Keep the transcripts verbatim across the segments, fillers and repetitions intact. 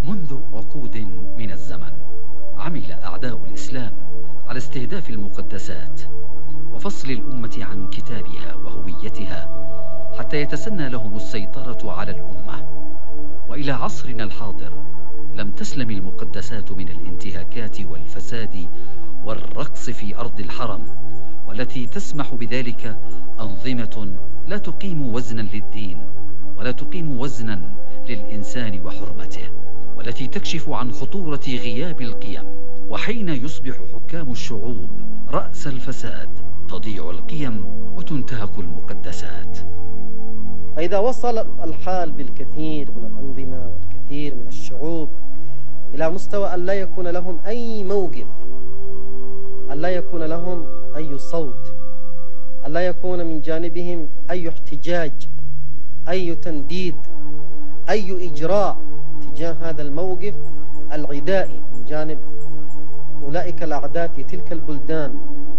منذ عقود من الزمن عمل أعداء الإسلام على استهداف المقدسات وفصل الأمة عن كتابها وهويتها حتى يتسنى لهم السيطرة على الأمة. وإلى عصرنا الحاضر لم تسلم المقدسات من الانتهاكات والفساد والرقص في أرض الحرم، والتي تسمح بذلك أنظمة لا تقيم وزنا للدين ولا تقيم وزنا للإنسان وحرمته، والتي تكشف عن خطورة غياب القيم. وحين يصبح حكام الشعوب رأس الفساد تضيع القيم وتنتهك المقدسات. فإذا وصل الحال بالكثير من الأنظمة والكثير من الشعوب إلى مستوى أن لا يكون لهم أي موقف، أن لا يكون لهم أي صوت، أن لا يكون من جانبهم أي احتجاج، أي تنديد، أي إجراء تجاه هذا الموقف العدائي من جانب أولئك الأعداء في تلك البلدان،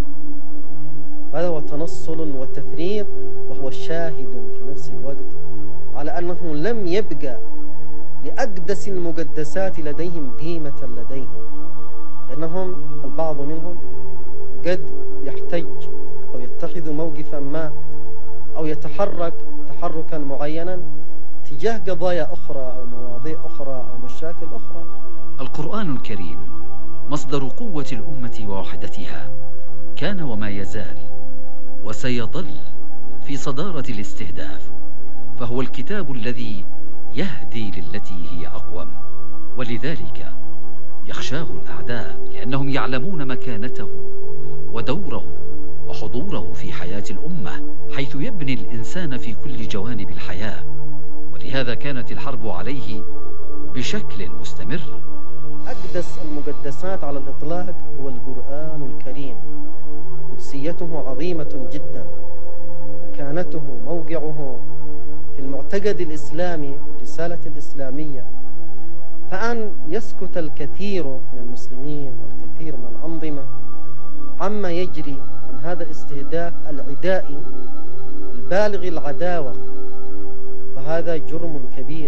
هذا هو تنصل وتفريط، وهو شاهد في نفس الوقت على أنه لم يبقى لأقدس المقدسات لديهم قيمة لديهم، لأنهم البعض منهم قد يحتج أو يتخذ موقفا ما أو يتحرك تحركا معينا تجاه قضايا أخرى أو مواضيع أخرى أو مشاكل أخرى. القرآن الكريم مصدر قوة الأمة ووحدتها، كان وما يزال وسيظل في صدارة الاستهداف، فهو الكتاب الذي يهدي للتي هي أقوم، ولذلك يخشاه الأعداء لأنهم يعلمون مكانته ودوره وحضوره في حياة الأمة، حيث يبني الإنسان في كل جوانب الحياة، ولهذا كانت الحرب عليه بشكل مستمر. أقدس المقدسات على الإطلاق هو القرآن الكريم، قدسيته عظيمة جدا، مكانته موقعه في المعتقد الإسلامي والرسالة الإسلامية، فأن يسكت الكثير من المسلمين والكثير من الأنظمة عما يجري عن هذا الاستهداف العدائي البالغ العداوة، فهذا جرم كبير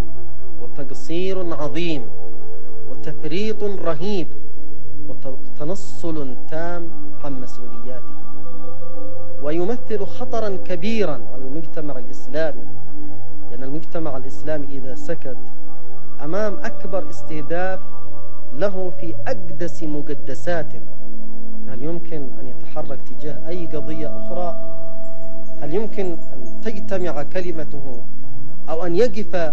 وتقصير عظيم وتفريط رهيب وتنصل تام عن مسؤولياته، ويمثل خطرا كبيرا على المجتمع الإسلامي، لأن المجتمع الإسلامي إذا سكت أمام أكبر استهداف له في أقدس مقدساته، هل يمكن أن يتحرك تجاه أي قضية أخرى؟ هل يمكن أن تجتمع كلمته أو أن يقف